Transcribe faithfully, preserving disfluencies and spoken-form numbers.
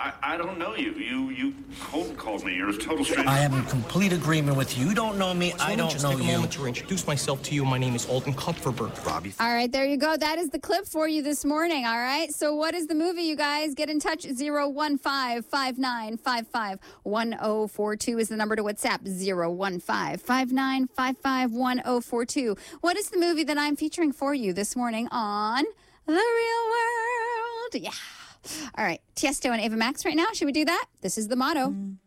I, I don't know you. You you cold called me. You're a total stranger. I am in complete agreement with you. You don't know me. So I don't just know take a you. moment to introduce myself to you. My name is Alden Kupferberg. Robbie. All right, there you go. That is the clip for you this morning, all right? So what is the movie, you guys? Get in touch. zero one five, five nine five five, one zero four two is the number to WhatsApp. zero one five, five nine five five, one zero four two. What is the movie that I'm featuring for you this morning on The Real World? Yeah. All right. Tiesto and Ava Max right now. Should we do that? This is the motto. Mm.